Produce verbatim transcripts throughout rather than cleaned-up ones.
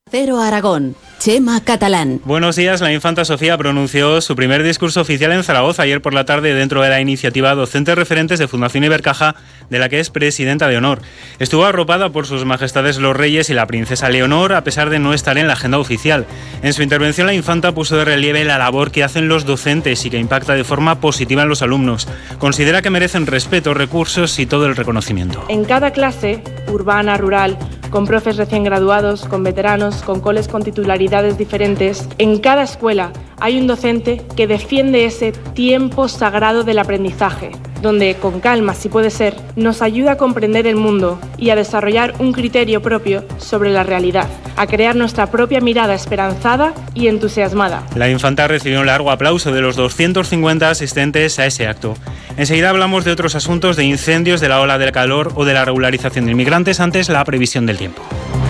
Cero Aragón. Chema Catalán. Buenos días. La infanta Sofía pronunció su primer discurso oficial en Zaragoza ayer por la tarde dentro de la iniciativa Docentes Referentes de Fundación Ibercaja, de la que es presidenta de honor. Estuvo arropada por sus majestades los reyes y la princesa Leonor, a pesar de no estar en la agenda oficial. En su intervención, la infanta puso de relieve la labor que hacen los docentes y que impacta de forma positiva en los alumnos. Considera que merecen respeto, recursos y todo el reconocimiento. En cada clase, urbana, rural, con profes recién graduados, con veteranos, con coles con titularidades diferentes, en cada escuela hay un docente que defiende ese tiempo sagrado del aprendizaje, donde, con calma si puede ser, nos ayuda a comprender el mundo y a desarrollar un criterio propio sobre la realidad, a crear nuestra propia mirada esperanzada y entusiasmada. La infanta recibió un largo aplauso de los doscientos cincuenta asistentes a ese acto. Enseguida hablamos de otros asuntos, de incendios, de la ola del calor o de la regularización de inmigrantes. Antes, la previsión del tiempo.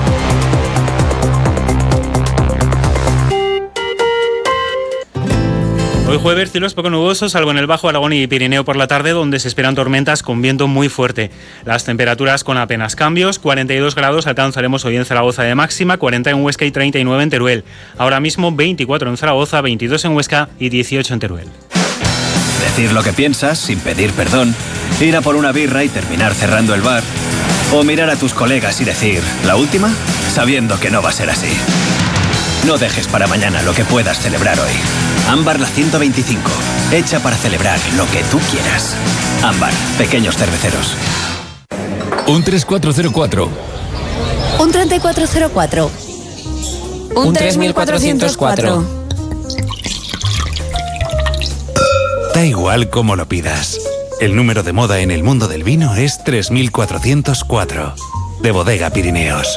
Hoy jueves, cielos poco nubosos, salvo en el Bajo Aragón y Pirineo por la tarde, donde se esperan tormentas con viento muy fuerte. Las temperaturas con apenas cambios, cuarenta y dos grados alcanzaremos hoy en Zaragoza de máxima, cuarenta en Huesca y treinta y nueve en Teruel. Ahora mismo veinticuatro en Zaragoza, veintidós en Huesca y dieciocho en Teruel. Decir lo que piensas sin pedir perdón, ir a por una birra y terminar cerrando el bar, o mirar a tus colegas y decir, ¿la última?, sabiendo que no va a ser así. No dejes para mañana lo que puedas celebrar hoy. Ámbar la ciento veinticinco, hecha para celebrar lo que tú quieras. Ámbar, pequeños cerveceros. Un tres cuatro cero cuatro. Un treinta y cuatro cero cuatro. Un tres mil cuatrocientos cuatro. Da igual cómo lo pidas. El número de moda en el mundo del vino es tres mil cuatrocientos cuatro. De Bodega Pirineos.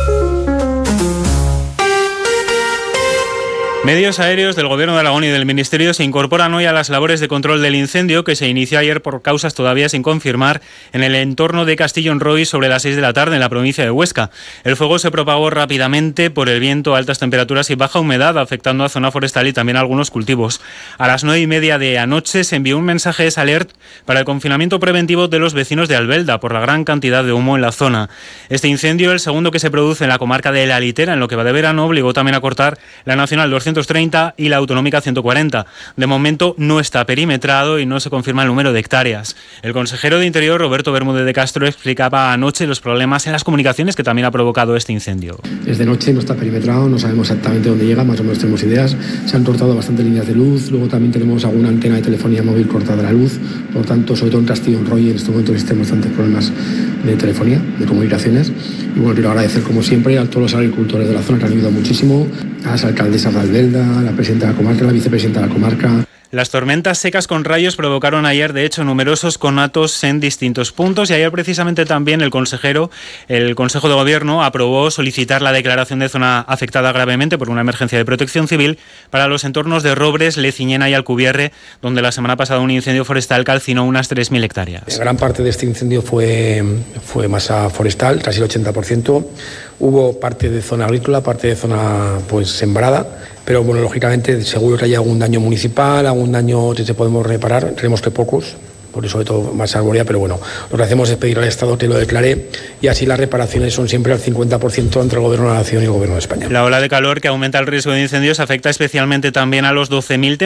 Medios aéreos del Gobierno de Aragón y del Ministerio se incorporan hoy a las labores de control del incendio que se inició ayer por causas todavía sin confirmar en el entorno de Castillon-Roy sobre las seis de la tarde en la provincia de Huesca. El fuego se propagó rápidamente por el viento, altas temperaturas y baja humedad, afectando a zona forestal y también a algunos cultivos. A las nueve y media de anoche se envió un mensaje de alert para el confinamiento preventivo de los vecinos de Albelda por la gran cantidad de humo en la zona. Este incendio, el segundo que se produce en la comarca de La Litera en lo que va de verano, obligó también a cortar la Nacional doscientos treinta y la Autonómica ciento cuarenta. De momento no está perimetrado y no se confirma el número de hectáreas. El consejero de Interior, Roberto Bermúdez de Castro, explicaba anoche los problemas en las comunicaciones que también ha provocado este incendio. Es de noche, no está perimetrado, no sabemos exactamente dónde llega, más o menos tenemos ideas. Se han cortado bastantes líneas de luz, luego también tenemos alguna antena de telefonía móvil cortada la luz, por tanto, sobre todo en Castillon-Roy en este momento existen bastantes problemas de telefonía, de comunicaciones. Y bueno, quiero agradecer como siempre a todos los agricultores de la zona que han ayudado muchísimo, a las alcaldesas de Albelda, la presidenta de la comarca, la vicepresidenta de la comarca. Las tormentas secas con rayos provocaron ayer, de hecho, numerosos conatos en distintos puntos y ayer precisamente también el consejero, el Consejo de Gobierno, aprobó solicitar la declaración de zona afectada gravemente por una emergencia de protección civil para los entornos de Robres, Leciñena y Alcubierre, donde la semana pasada un incendio forestal calcinó unas tres mil hectáreas. Gran parte de este incendio fue, fue masa forestal, casi el ochenta por ciento. Hubo parte de zona agrícola, parte de zona pues sembrada, pero bueno, lógicamente seguro que hay algún daño municipal, algún daño que se podemos reparar, creemos que pocos, por eso sobre todo más arborea, pero bueno, lo que hacemos es pedir al Estado que lo declare y así las reparaciones son siempre al cincuenta por ciento entre el Gobierno de la Nación y el Gobierno de España. La ola de calor que aumenta el riesgo de incendios afecta especialmente también a los doce mil